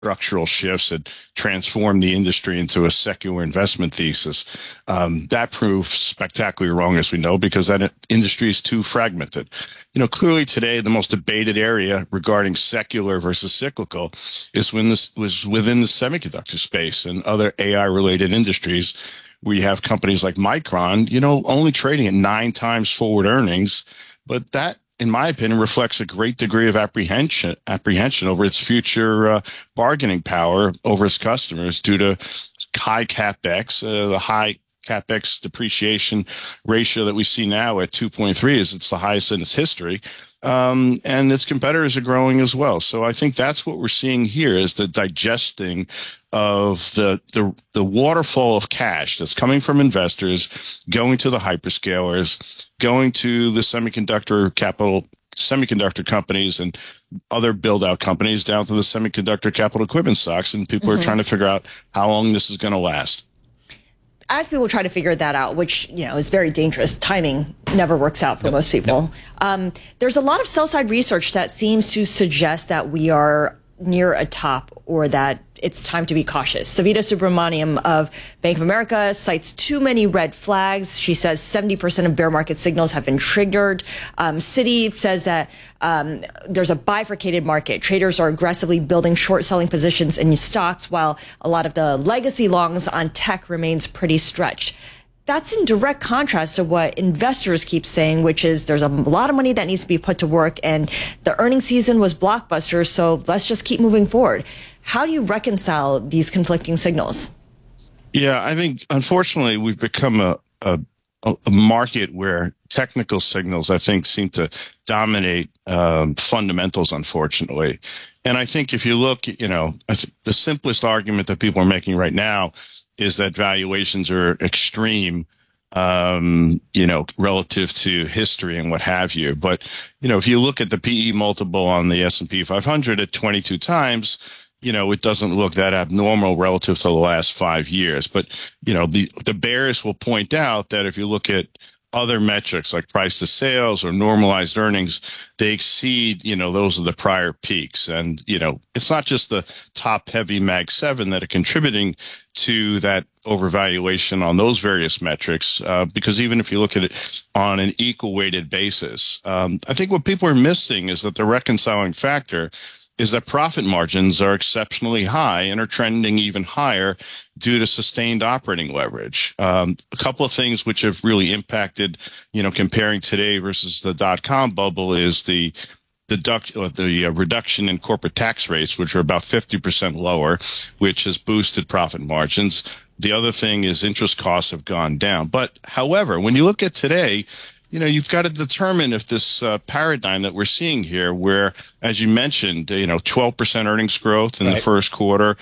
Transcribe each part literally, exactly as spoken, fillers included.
structural shifts that transform the industry into a secular investment thesis. Um, that proved spectacularly wrong, as we know, because that industry is too fragmented. You know, clearly today, the most debated area regarding secular versus cyclical is when this was within the semiconductor space and other A I-related industries. We have companies like Micron, you know, only trading at nine times forward earnings, but that, in my opinion, reflects a great degree of apprehension apprehension over its future uh, bargaining power over its customers due to high capex. Uh, the high capex depreciation ratio that we see now at two point three is it's the highest in its history. Um, and its competitors are growing as well. So I think that's what we're seeing here is the digesting of the, the, the waterfall of cash that's coming from investors, going to the hyperscalers, going to the semiconductor capital, semiconductor companies and other build out companies down to the semiconductor capital equipment stocks. And people mm-hmm. are trying to figure out how long this is going to last. As people try to figure that out, which, you know, is very dangerous, timing never works out for yep. most people. Yep. Um, there's a lot of sell-side research that seems to suggest that we are near a top or that it's time to be cautious. Savita Subramaniam of Bank of America cites too many red flags. She says seventy percent of bear market signals have been triggered. Um, Citi says that um, there's a bifurcated market. Traders are aggressively building short selling positions in stocks while a lot of the legacy longs on tech remains pretty stretched. That's in direct contrast to what investors keep saying, which is there's a lot of money that needs to be put to work and the earnings season was blockbuster, so let's just keep moving forward. How do you reconcile these conflicting signals? Yeah, I think, unfortunately, we've become a, a, a market where technical signals, I think, seem to dominate um, fundamentals, unfortunately. And I think if you look, you know, I th- the simplest argument that people are making right now is that valuations are extreme, um, you know, relative to history and what have you. But, you know, if you look at the P E multiple on the S and P five hundred at twenty-two times, you know, it doesn't look that abnormal relative to the last five years. But, you know, the, the bears will point out that if you look at other metrics like price to sales or normalized earnings, they exceed, you know, those are the prior peaks. And, you know, it's not just the top heavy Mag seven that are contributing to that overvaluation on those various metrics, uh, because even if you look at it on an equal weighted basis, um, I think what people are missing is that the reconciling factor is that profit margins are exceptionally high and are trending even higher due to sustained operating leverage. Um, a couple of things which have really impacted, you know, comparing today versus the dot-com bubble is the deduct, or the uh, reduction in corporate tax rates, which are about fifty percent lower, which has boosted profit margins. The other thing is interest costs have gone down. But however, when you look at today, you know, you've got to determine if this uh, paradigm that we're seeing here, where, as you mentioned, you know, twelve percent earnings growth in right. the first quarter,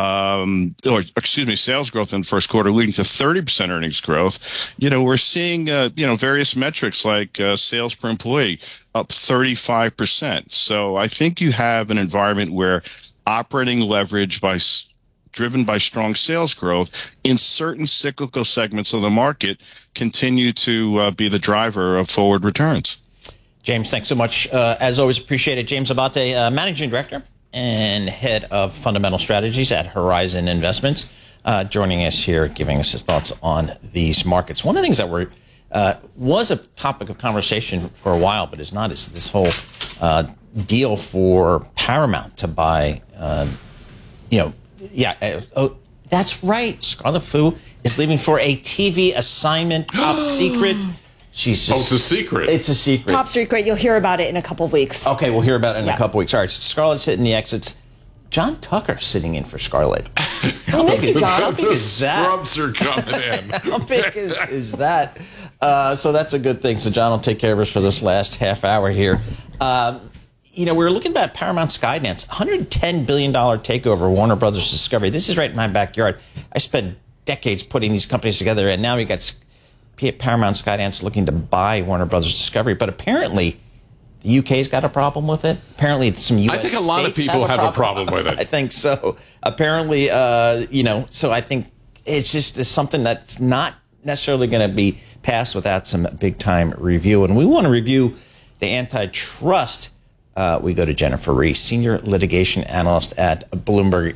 um, or excuse me, sales growth in the first quarter leading to thirty percent earnings growth. You know, we're seeing, uh, you know, various metrics like uh, sales per employee up thirty-five percent. So I think you have an environment where operating leverage by driven by strong sales growth in certain cyclical segments of the market continue to uh, be the driver of forward returns. James, thanks so much. Uh, as always, appreciate it. James Abate, uh, Managing Director and Head of Fundamental Strategies at Horizon Investments, uh, joining us here, giving us his thoughts on these markets. One of the things that were, uh, was a topic of conversation for a while, but is not, is this whole uh, deal for Paramount to buy, uh, you know, Yeah, uh, oh, that's right. Scarlet Fu is leaving for a T V assignment, top secret. She's just, oh, it's a secret. It's a secret. Top secret. You'll hear about it in a couple of weeks. Okay, we'll hear about it in yeah. a couple of weeks. All right, so Scarlett's hitting the exits. John Tucker sitting in for Scarlett. How big is John? How big is that? Scrubs are coming in. How big is, is that? Uh, so that's a good thing. So John will take care of us for this last half hour here. Um, You know, we were looking at Paramount Skydance, one hundred ten billion dollars takeover, Warner Brothers Discovery. This is right in my backyard. I spent decades putting these companies together, and now we got Paramount Skydance looking to buy Warner Brothers Discovery. But apparently, the U K's got a problem with it. Apparently, some U S I think a lot of people have, a, have problem. a problem with it. I think so. Apparently, uh, you know, so I think it's just it's something that's not necessarily going to be passed without some big-time review. And we want to review the antitrust uh, we go to Jennifer Reese, Senior Litigation Analyst at Bloomberg